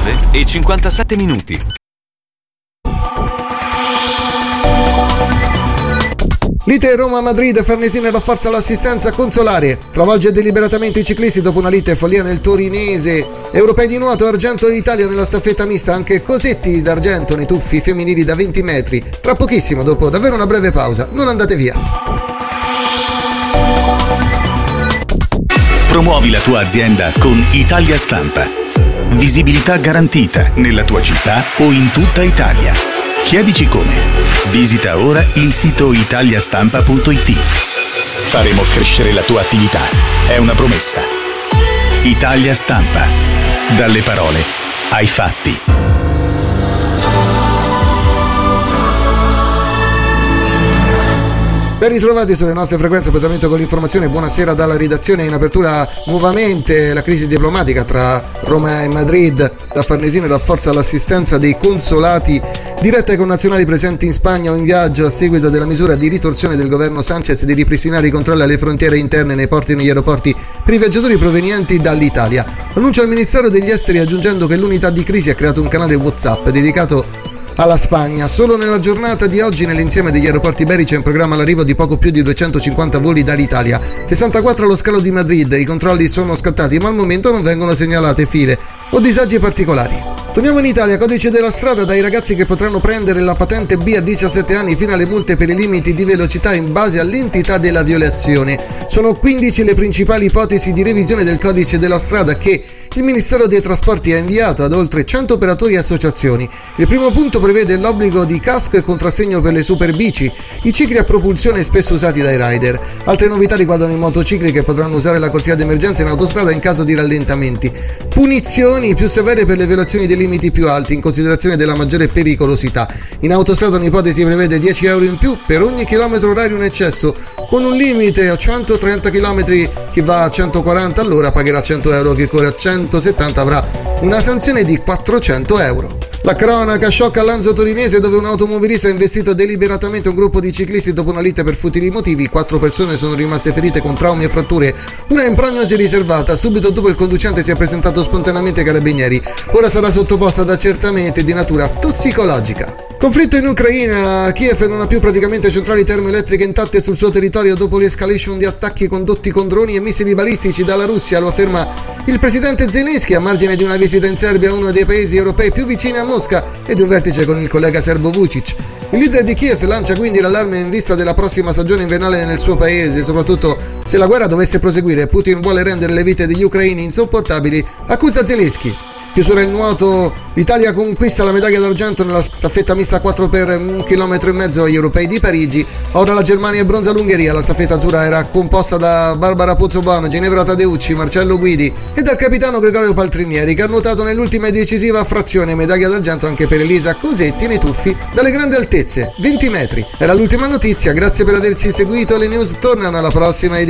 9:57. Lite Roma-Madrid, Farnesina rafforza l'assistenza consolare. Travolge deliberatamente i ciclisti dopo una lite follia nel torinese. Europei di nuoto, argento Italia nella staffetta mista, anche Cosetti d'argento nei tuffi femminili da 20 metri. Tra pochissimo, dopo davvero una breve pausa. Non andate via. Promuovi la tua azienda con Italia Stampa. Visibilità garantita nella tua città o in tutta Italia. Chiedici come. Visita ora il sito italiastampa.it. Faremo crescere la tua attività. È una promessa. Italia Stampa. Dalle parole ai fatti. Ben ritrovati sulle nostre frequenze, appuntamento con l'informazione. Buonasera dalla redazione. In apertura nuovamente la crisi diplomatica tra Roma e Madrid. Da Farnesina rafforza l'assistenza dei consolati diretta ai connazionali presenti in Spagna o in viaggio a seguito della misura di ritorsione del governo Sanchez di ripristinare i controlli alle frontiere interne nei porti e negli aeroporti per i viaggiatori provenienti dall'Italia. Annuncia il Ministero degli Esteri, aggiungendo che l'unità di crisi ha creato un canale WhatsApp dedicato alla Spagna. Solo nella giornata di oggi nell'insieme degli aeroporti iberici è in programma l'arrivo di poco più di 250 voli dall'Italia, 64 allo scalo di Madrid. I controlli sono scattati ma al momento non vengono segnalate file o disagi particolari. Torniamo in Italia, codice della strada dai ragazzi che potranno prendere la patente B a 17 anni fino alle multe per i limiti di velocità in base all'entità della violazione. Sono 15 le principali ipotesi di revisione del codice della strada che il Ministero dei Trasporti ha inviato ad oltre 100 operatori e associazioni. Il primo punto prevede l'obbligo di casco e contrassegno per le superbici, i cicli a propulsione spesso usati dai rider. Altre novità riguardano i motocicli che potranno usare la corsia d'emergenza in autostrada in caso di rallentamenti. Punizioni più severe per le violazioni dei limiti più alti in considerazione della maggiore pericolosità. In autostrada un'ipotesi prevede 10 euro in più per ogni chilometro orario in eccesso, con un limite a 130 km. Chi va a 140 all'ora pagherà 100 euro, chi corre a 170 avrà una sanzione di 400 euro. La cronaca sciocca a Lanzo Torinese, dove un automobilista ha investito deliberatamente un gruppo di ciclisti dopo una lite per futili motivi. 4 persone sono rimaste ferite con traumi e fratture, una in prognosi riservata. Subito dopo il conducente si è presentato spontaneamente ai carabinieri. Ora sarà sottoposta ad accertamenti di natura tossicologica. Conflitto in Ucraina. Kiev non ha più praticamente centrali termoelettriche intatte sul suo territorio dopo l'escalation di attacchi condotti con droni e missili balistici dalla Russia, lo afferma il presidente Zelensky a margine di una visita in Serbia, uno dei paesi europei più vicini a Mosca, e di un vertice con il collega serbo Vučić. Il leader di Kiev lancia quindi l'allarme in vista della prossima stagione invernale nel suo paese, soprattutto se la guerra dovesse proseguire e Putin vuole rendere le vite degli ucraini insopportabili, accusa Zelensky. Chiusura il nuoto, l'Italia conquista la medaglia d'argento nella staffetta mista 4 per 1,5 km agli europei di Parigi. Ora la Germania e bronza l'Ungheria. La staffetta azzurra era composta da Barbara Pozzobano, Ginevra Tadeucci, Marcello Guidi e dal capitano Gregorio Paltrinieri, che ha nuotato nell'ultima e decisiva frazione. Medaglia d'argento anche per Elisa Cosetti nei tuffi dalle grandi altezze, 20 metri. Era l'ultima notizia, grazie per averci seguito. Le news tornano alla prossima edizione.